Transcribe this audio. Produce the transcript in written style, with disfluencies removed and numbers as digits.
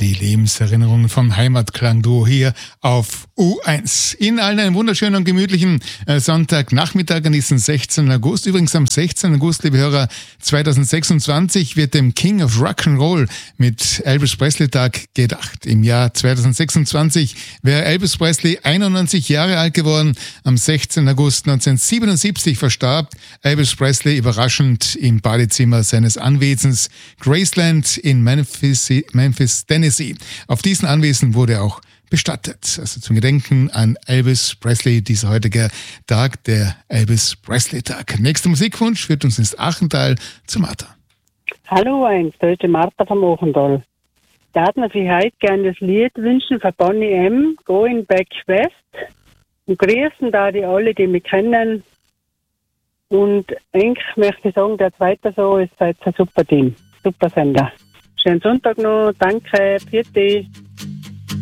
die Lebenserinnerungen vom Heimatklang-Duo hier auf U1. Ihnen allen einen wunderschönen und gemütlichen Sonntagnachmittag an diesem 16. August. Übrigens am 16. August, liebe Hörer, 2026 wird dem King of Rock'n'Roll mit Elvis Presley Tag gedacht. Im Jahr 2026 wäre Elvis Presley 91 Jahre alt geworden. Am 16. August 1977 verstarb Elvis Presley überraschend im Badezimmer seines Anwesens Graceland in Memphis, Tennessee. Auf diesen Anwesen wurde auch bestattet. Also zum Gedenken an Elvis Presley, dieser heutige Tag, der Elvis Presley Tag. Nächster Musikwunsch führt uns ins Achental zu Martha. Hallo, da ist die Martha vom Achental. Ich darf mir für heute gerne das Lied wünschen von Bonnie M., Going Back West. Und grüßen da die alle, die mich kennen. Und eigentlich möchte ich sagen, der zweite so ist ein super Team. Super Sender. Schönen Sonntag noch. Danke. Vierte.